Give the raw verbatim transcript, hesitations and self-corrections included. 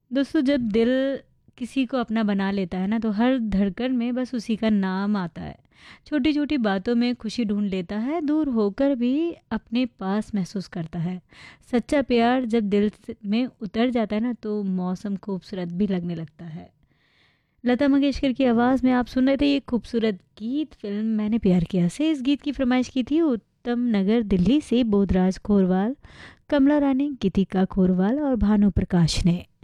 दोस्तों, जब दिल किसी को अपना बना लेता है ना, तो हर धड़कन में बस उसी का नाम आता है। छोटी छोटी बातों में खुशी ढूंढ लेता है, दूर होकर भी अपने पास महसूस करता है। सच्चा प्यार जब दिल से- में उतर जाता है ना, तो मौसम खूबसूरत भी लगने लगता है। लता मंगेशकर की आवाज़ में आप सुन रहे थे ये खूबसूरत गीत फिल्म मैंने प्यार किया से। इस गीत की फरमाइश की थी उत्तम नगर दिल्ली से बोधराज खोरवाल, कमला रानी, गीतिका खोरवाल और भानु प्रकाश ने।